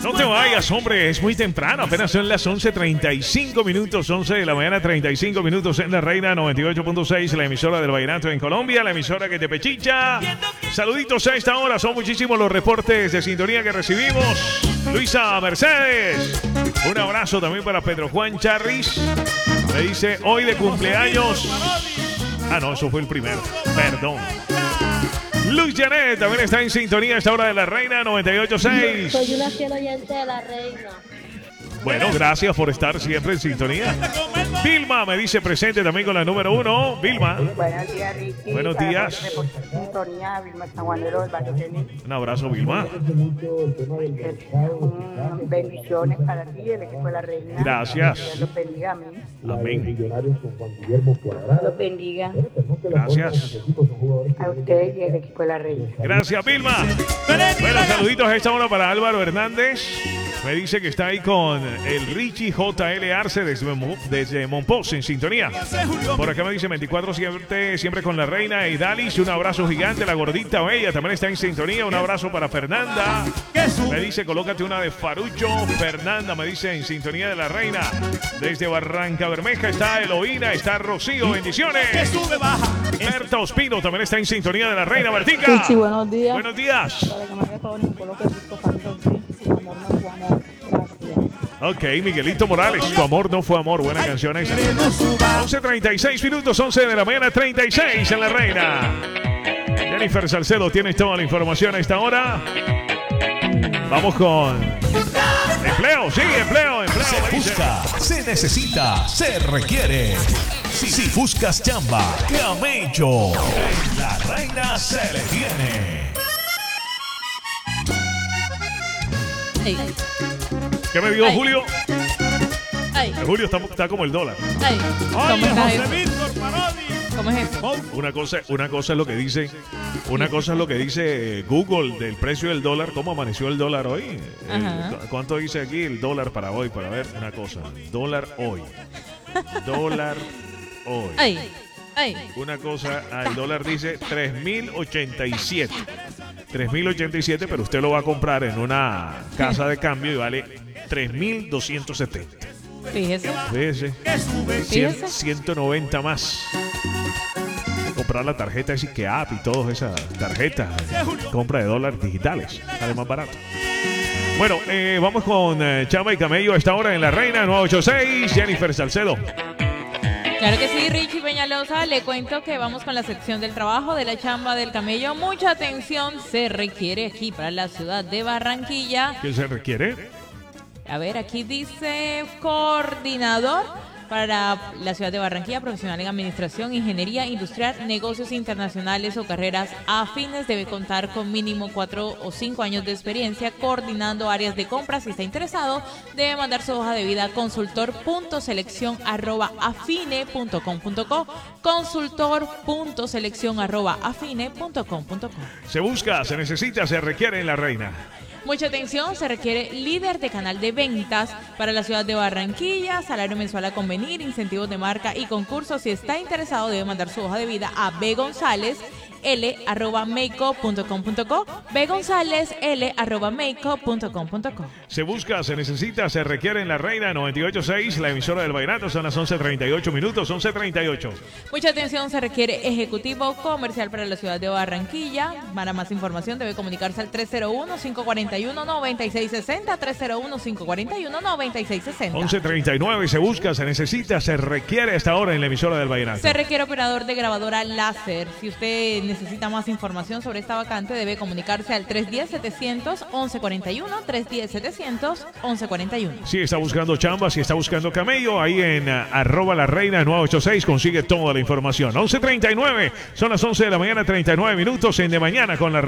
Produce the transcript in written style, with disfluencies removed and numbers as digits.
No te vayas, hombre, es muy temprano, apenas son las 11:35 minutos, 11 de la mañana, 35 minutos en La Reina 98.6, la emisora del vallenato en Colombia, la emisora que te pechicha. Saluditos a esta hora, son muchísimos los reportes de sintonía que recibimos. Luisa Mercedes, un abrazo también para Pedro Juan Charris, me dice hoy de cumpleaños. Ah, no, eso fue el primero, perdón. Luis Janet también está en sintonía a esta hora de La Reina 98.6. Soy una fiel oyente de La Reina. Bueno, gracias por estar siempre en sintonía. Vilma me dice presente también con la número 1. Vilma. Buenos días, Ricky. Buenos días. Sintonía, Vilma San Juanero del Barrio Tenis. Un abrazo, Vilma. Bendiciones para ti, el equipo de La Reina. Gracias. Dios los bendiga, amén. Amén. Los bendiga Gracias. a usted y el equipo de La Reina. Gracias, Vilma. Bueno, saluditos a esta hora para Álvaro Hernández. Me dice que está ahí con el Richie JL Arce desde Monpós en sintonía. Por acá me dice 24/7 siempre con La Reina y Dalis. Un abrazo gigante. La gordita bella también está en sintonía. Un abrazo para Fernanda. Me dice colócate una de Farucho. Fernanda me dice en sintonía de La Reina. Desde Barranca Bermeja está Eloína, está Rocío. Bendiciones. Berta Ospino también está en sintonía de La Reina. Bertica. Richie, buenos días. Buenos días. Para que me haga favor y me coloque Rico Santos, sí. Su amor no fue amor. Gracias. Ok, Miguelito Morales, tu amor no fue amor. Buena canción esa. 11:36 minutos, 11 de la mañana, 36 en La Reina. Jennifer Salcedo, tienes toda la información a esta hora. Vamos con empleo, sí, empleo. Se busca, se necesita, se requiere. Si buscas chamba, Camello. En La Reina se le tiene. Ay, ¿Qué me dijo Ay. Julio? ay, Julio está como el dólar. ay. ¿Cómo está eso? ¿Cómo es eso? Una cosa es lo que dice, Google del precio del dólar, cómo amaneció el dólar hoy. Ajá. ¿Cuánto dice aquí el dólar para hoy? Para ver una cosa. Dólar hoy. Dólar hoy. Ay, ay. Una cosa, el dólar dice 3.087. 3.087, pero usted lo va a comprar en una casa de cambio y vale 3.270. Fíjese. Fíjese. Fíjese. 190 más. Comprar la tarjeta de Siqueap y todas esas tarjetas. Compra de dólares digitales. Sale más barato. Bueno, vamos con Chamba y Camello a esta hora en La Reina 986. Jennifer Salcedo. Claro que sí, Richie Peñalosa. Le cuento que vamos con la sección del trabajo de la chamba del camello. Mucha atención se requiere aquí para la ciudad de Barranquilla. ¿Qué se requiere? A ver, aquí dice coordinador para la ciudad de Barranquilla, profesional en administración, ingeniería industrial, negocios internacionales o carreras afines. Debe contar con mínimo 4 o 5 años de experiencia coordinando áreas de compras. Si está interesado, debe mandar su hoja de vida a consultor.seleccion@afine.com.co, consultor.seleccion@afine.com.co. Se busca, se necesita, se requiere en La Reina. Mucha atención, se requiere líder de canal de ventas para la ciudad de Barranquilla, salario mensual a convenir, incentivos de marca y concursos. Si está interesado, debe mandar su hoja de vida a bgonzalesl@makeup.com.co, bgonzalesl@makeup.com.co. Se busca, se necesita, se requiere en La Reina 98.6, la emisora del vallenato. Son las 11:38 minutos, 11:38. Mucha atención, se requiere ejecutivo comercial para la ciudad de Barranquilla. Para más información debe comunicarse al 301-541-9660, 301-541-9660. 11:39, se busca, se necesita, se requiere a esta hora en la emisora del vallenato. Se requiere operador de grabadora láser. Si usted necesita más información sobre esta vacante, debe comunicarse al 310-700-1141, 310-700-1141. Si está buscando chamba, si está buscando camello, ahí en @lareina986 consigue toda la información. 11:39, son las 11 de la mañana, 39 minutos en De Mañana con La